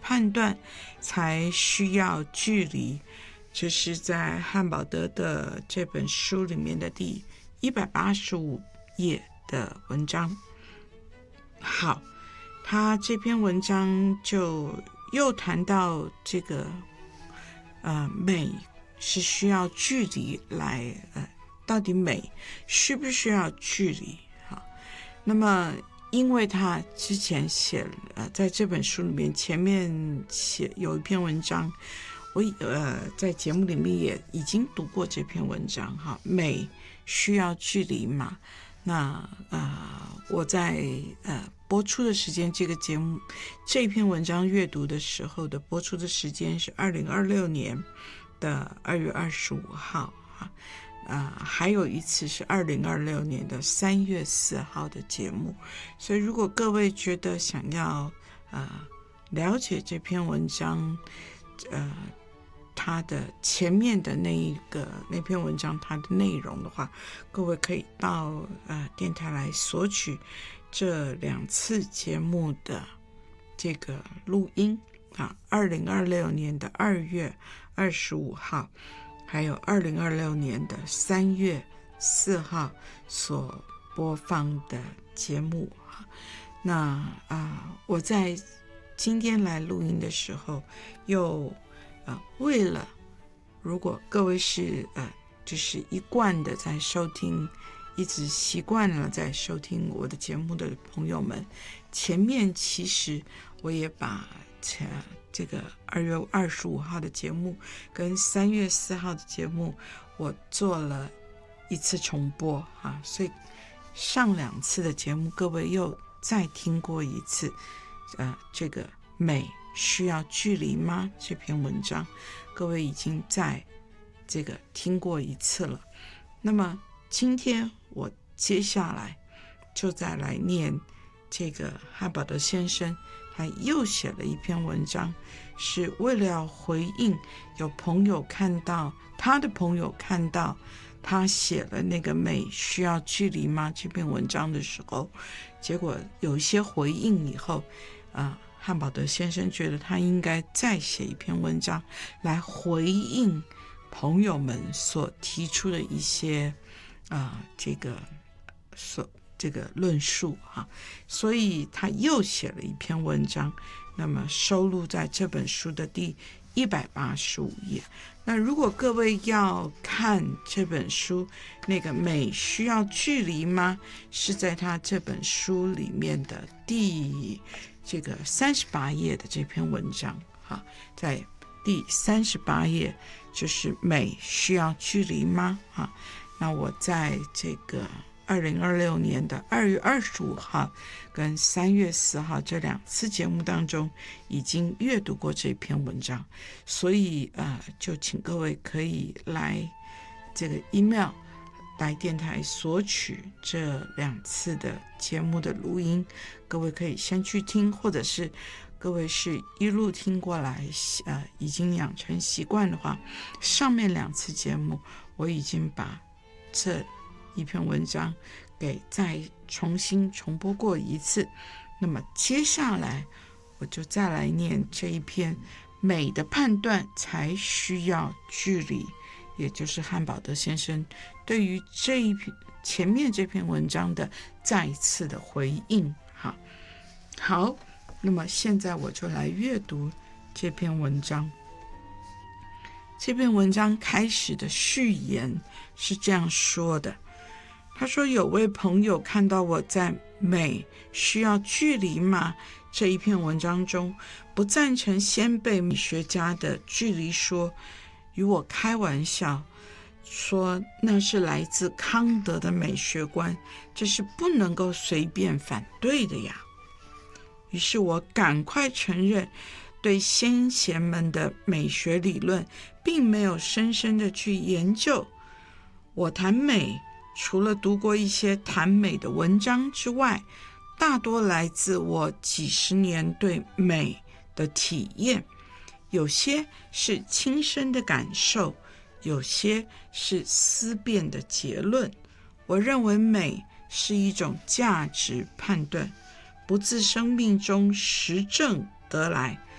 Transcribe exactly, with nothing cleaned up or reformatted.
判断才需要距离，这是在汉堡德的这本书里面的第一百八十五页的文章。好，他这篇文章就又谈到这个呃美是需要距离来呃到底美需不需要距离？好，那么因为他之前写了、呃、在这本书里面前面写有一篇文章，我呃在节目里面也已经读过这篇文章哈，美需要距离嘛。那呃我在呃播出的时间，这个节目这篇文章阅读的时候的播出的时间是二零二六年的二月二十五号啊。呃，还有一次是二零二六年的三月四号的节目，所以如果各位觉得想要呃了解这篇文章，呃，它的前面的那一个那篇文章它的内容的话，各位可以到呃电台来索取这两次节目的这个录音啊，二零二六年的二月二十五号。还有二零二六年的三月四号所播放的节目。那啊、呃，我在今天来录音的时候，又呃为了如果各位是呃就是一贯的在收听，一直习惯了在收听我的节目的朋友们，前面其实我也把这这个二月二十五号的节目跟三月四号的节目我做了一次重播啊，所以上两次的节目各位又再听过一次呃，这个美需要距离吗这篇文章各位已经在这个听过一次了。那么今天我接下来就再来念这个汉堡德先生他又写了一篇文章，是为了要回应有朋友看到他的朋友看到他写了那个美需要距离吗这篇文章的时候，结果有一些回应以后呃，汉堡德先生觉得他应该再写一篇文章来回应朋友们所提出的一些呃，这个所这个论述哈，所以他又写了一篇文章，那么收录在这本书的第一百八十五页。那如果各位要看这本书那个美需要距离吗，是在他这本书里面的第这个三十八页的这篇文章哈，在第三十八页就是美需要距离吗哈。那我在这个二零二六年的二月二十五号跟三月四号这两次节目当中已经阅读过这篇文章，所以呃，就请各位可以来这个 email 来电台索取这两次的节目的录音，各位可以先去听，或者是各位是一路听过来呃，已经养成习惯的话，上面两次节目我已经把这一篇文章给再重新重播过一次，那么接下来我就再来念这一篇美的判断才需要距离，也就是汉堡德先生对于这一篇前面这篇文章的再一次的回应。好，好，那么现在我就来阅读这篇文章。这篇文章开始的序言是这样说的，他说有位朋友看到我在美需要距离吗这一篇文章中不赞成先辈美学家的距离说，与我开玩笑说那是来自康德的美学观，这是不能够随便反对的呀。于是我赶快承认对先贤们的美学理论并没有深深的去研究。我谈美除了读过一些谈美的文章之外，大多来自我几十年对美的体验，有些是亲身的感受，有些是思辨的结论。我认为美是一种价值判断，不自生命中实证得来，